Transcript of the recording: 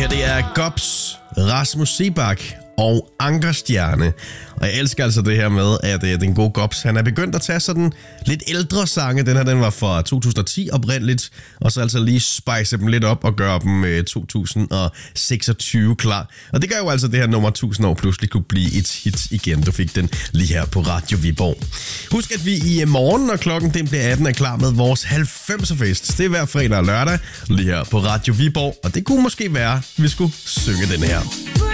her, det er Gobs, Rasmus Seebach og Ankerstjerne. Og jeg elsker altså det her med, at den gode Gobs, han er begyndt at tage sådan lidt ældre sange. Den her, den var fra 2010 oprindeligt, og så altså lige spice dem lidt op og gøre dem 2026 klar. Og det gør jo altså det her nummer 1000 år pludselig kunne blive et hit igen. Du fik den lige her på Radio Viborg. Husk, at vi i morgen, når klokken den bliver 18, er klar med vores 90'er-fest. Det er hver fredag og lørdag, lige her på Radio Viborg. Og det kunne måske være, at vi skulle synge den her.